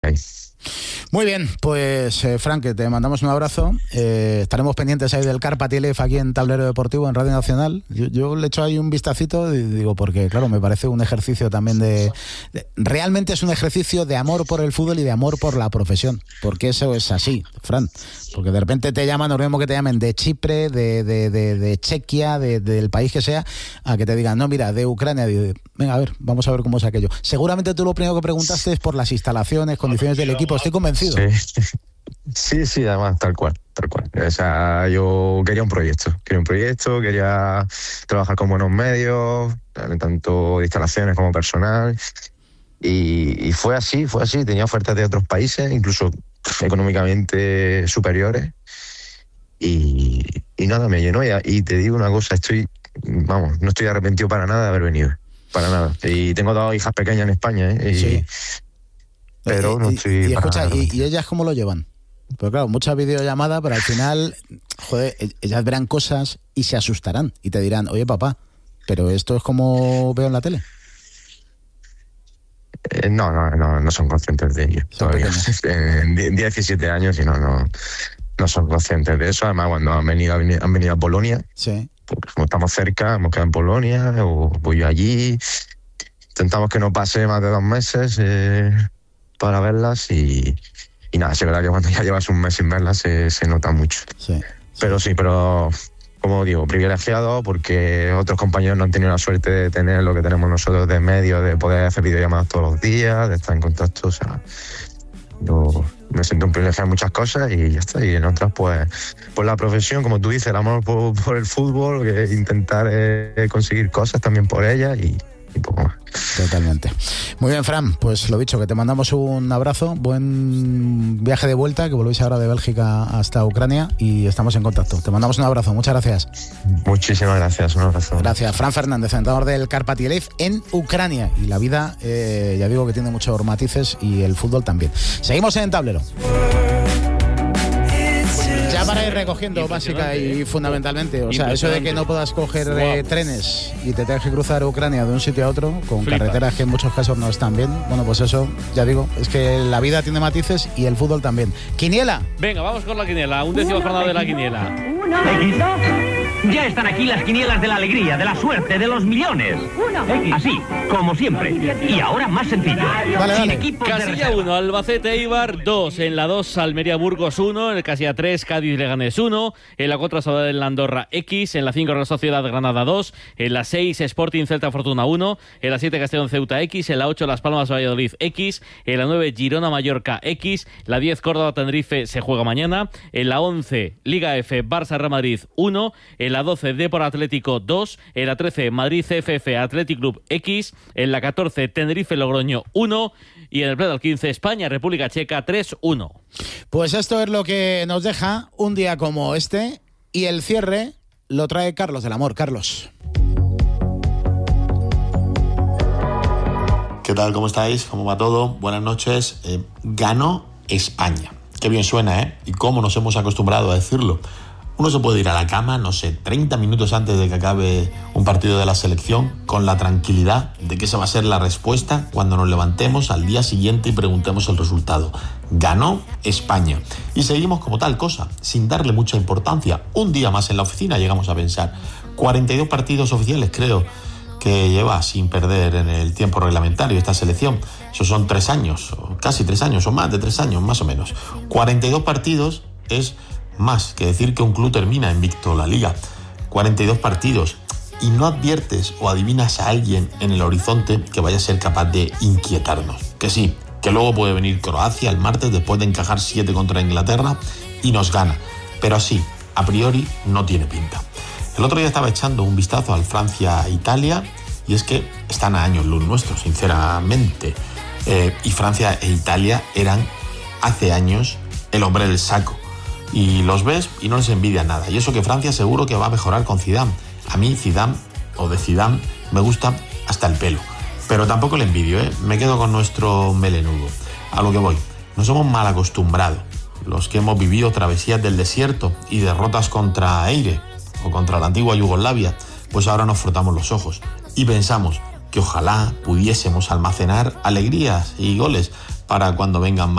ahí. Muy bien, pues Frank, te mandamos un abrazo. Estaremos pendientes ahí del Carpa TLF aquí en Tablero Deportivo, en Radio Nacional. Yo le echo ahí un vistacito y digo, porque claro, me parece un ejercicio también realmente es un ejercicio de amor por el fútbol y de amor por la profesión, porque eso es así, Fran. Porque de repente te llaman, lo mismo que te llamen de Chipre, de Chequia, del país que sea, a que te digan, no, mira, de Ucrania. Venga, a ver, vamos a ver cómo es aquello. Seguramente tú lo primero que preguntaste es por las instalaciones, condiciones del equipo. Estoy convencido. Sí, además, tal cual. O sea, yo quería un proyecto, quería trabajar con buenos medios, tanto de instalaciones como personal, y fue así, tenía ofertas de otros países, incluso económicamente superiores, y nada, me llenó, y te digo una cosa, no estoy arrepentido para nada de haber venido, para nada, y tengo 2 hijas pequeñas en España, sí. Pero no estoy... Y escucha, ¿y ellas cómo lo llevan? Pues claro, mucha videollamada, pero al final, joder, ellas verán cosas y se asustarán y te dirán, oye papá, pero esto es como veo en la tele. No son conscientes de ello todavía. 17 años y no son conscientes de eso. Además, cuando han venido a Polonia, sí, pues como estamos cerca, hemos quedado en Polonia, o voy yo allí, intentamos que no pase más de 2 meses para verlas y nada, es verdad que cuando ya llevas un mes sin verlas se nota mucho. Sí. Pero como digo, privilegiado porque otros compañeros no han tenido la suerte de tener lo que tenemos nosotros de medios, de poder hacer videollamadas todos los días, de estar en contacto. O sea, yo me siento un privilegiado en muchas cosas y ya está. Y en otras, pues la profesión, como tú dices, el amor por el fútbol, que intentar conseguir cosas también por ella y poco más. Totalmente. Muy bien, Fran, pues lo dicho, que te mandamos un abrazo, buen viaje de vuelta, que volvéis ahora de Bélgica hasta Ucrania y estamos en contacto. Te mandamos un abrazo, muchas gracias. Muchísimas gracias, un abrazo. Gracias, Fran Fernández, entrenador del Carpa TLF en Ucrania. Y la vida, ya digo que tiene muchos matices y el fútbol también. Seguimos en Tablero. Ya para ir recogiendo básica y fundamentalmente, o sea, eso de que no puedas coger trenes y te tengas que cruzar Ucrania de un sitio a otro con carreteras que en muchos casos no están bien, bueno, pues eso, ya digo, es que la vida tiene matices y el fútbol también. ¡Quiniela! Venga, vamos con la quiniela, 11ª jornada de la quiniela. Ya están aquí las quinielas de la alegría, de la suerte, de los millones. Así, como siempre. Y ahora más sencillo. Dale. Casilla 1, Albacete Eibar 2. En la 2, Almería Burgos 1. En el casilla 3, Cádiz Leganés 1. En la 4, Sabadell en Andorra X. En la 5, Real Sociedad Granada 2. En la 6, Sporting Celta Fortuna 1. En la 7, Castellón Ceuta X. En la 8, Las Palmas Valladolid X. En la 9, Girona Mallorca X. La 10, Córdoba Tenerife se juega mañana. En la 11, Liga F Barça Real Madrid 1. En la 12, Depor Atlético 2. En la 13, Madrid CFF Athletic Club X. En la 14, Tenerife Logroño 1. Y en el pleno del 15, España República Checa 3-1. Pues esto es lo que nos deja un día como este. Y el cierre lo trae Carlos del Amor. Carlos. ¿Qué tal? ¿Cómo estáis? ¿Cómo va todo? Buenas noches. Ganó España. Qué bien suena, ¿eh? Y cómo nos hemos acostumbrado a decirlo. Uno se puede ir a la cama, 30 minutos antes de que acabe un partido de la selección, con la tranquilidad de que esa va a ser la respuesta cuando nos levantemos al día siguiente y preguntemos el resultado. Ganó España. Y seguimos como tal cosa, sin darle mucha importancia. Un día más en la oficina llegamos a pensar. 42 partidos oficiales, creo, que lleva sin perder en el tiempo reglamentario esta selección. Eso son 3 años, o casi 3 años, o más de 3 años, más o menos. 42 partidos es más que decir que un club termina invicto la liga. 42 partidos. Y no adviertes o adivinas a alguien en el horizonte que vaya a ser capaz de inquietarnos. Que sí, que luego puede venir Croacia el martes después de encajar 7 contra Inglaterra y nos gana. Pero así, a priori, no tiene pinta. El otro día estaba echando un vistazo al Francia-Italia y es que están a años luz nuestros, sinceramente. Y Francia e Italia eran hace años el hombre del saco. Y los ves y no les envidia nada. Y eso que Francia seguro que va a mejorar con Zidane. A mí Zidane, o de Zidane, me gusta hasta el pelo. Pero tampoco le envidio, ¿eh? Me quedo con nuestro melenudo. A lo que voy, nos hemos mal acostumbrado. Los que hemos vivido travesías del desierto y derrotas contra Eire o contra la antigua Yugoslavia, pues ahora nos frotamos los ojos y pensamos que ojalá pudiésemos almacenar alegrías y goles para cuando vengan más